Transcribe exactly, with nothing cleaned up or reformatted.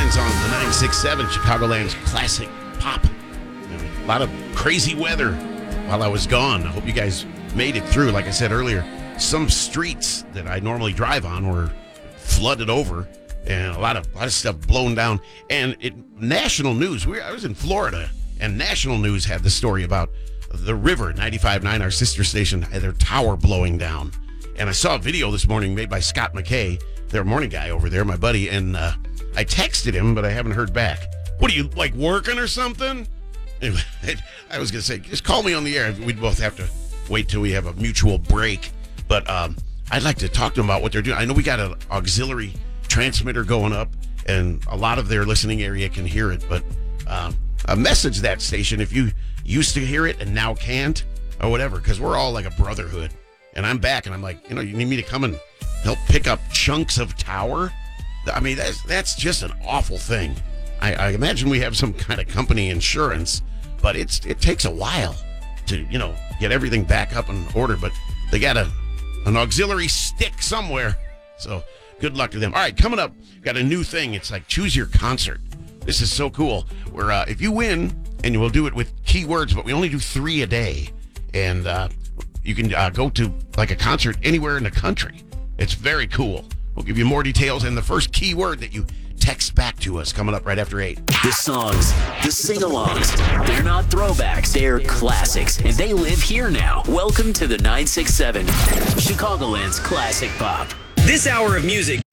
Chicagolands on the nine six seven, Chicagoland's classic pop. A lot of crazy weather while I was gone. I hope you guys made it through. Like I said earlier, some streets that I normally drive on were flooded over, and a lot of a lot of stuff blown down. And it national news. We, I was in Florida, and national news had the story about the river, ninety-five point nine, our sister station, had their tower blowing down. And I saw a video this morning made by Scott McKay, their morning guy over there, my buddy, and uh, I texted him, but I haven't heard back. What are you, like, working or something? Anyway, I was going to say, just call me on the air. We'd both have to wait till we have a mutual break. But um, I'd like to talk to them about what they're doing. I know we got an auxiliary transmitter going up, and a lot of their listening area can hear it. But um, a message that station if you used to hear it and now can't, or whatever, because we're all like a brotherhood. And I'm back, and I'm like, you know, you need me to come and help pick up chunks of tower? I mean, that's that's just an awful thing. I, I imagine we have some kind of company insurance, but it's it takes a while to, you know, get everything back up in order. But they got a an auxiliary stick somewhere, so good luck to them. All right, coming up, got a new thing. It's like Choose Your Concert. This is so cool. Where uh, if you win, and we'll do it with keywords, but we only do three a day, and uh, you can uh, go to like a concert anywhere in the country. It's very cool. We'll give you more details and the first keyword that you text back to us coming up right after eight. The songs, the sing-alongs, they're not throwbacks, they're classics, and they live here now. Welcome to the nine six seven, Chicagoland's classic pop. This hour of music